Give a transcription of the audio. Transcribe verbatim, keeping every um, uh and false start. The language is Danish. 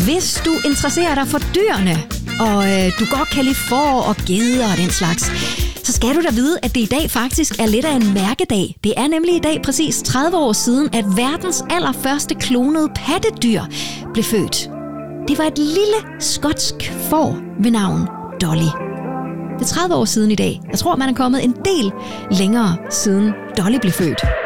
Hvis du interesserer dig for dyrene, og øh, du godt kan lide får og geder og den slags, så skal du da vide, at det i dag faktisk er lidt af en mærkedag. Det er nemlig i dag præcis tredive år siden, at verdens allerførste klonede pattedyr blev født. Det var et lille skotsk får ved navn Dolly. Det er tredive år siden i dag. Jeg tror, man er kommet en del længere siden Dolly blev født.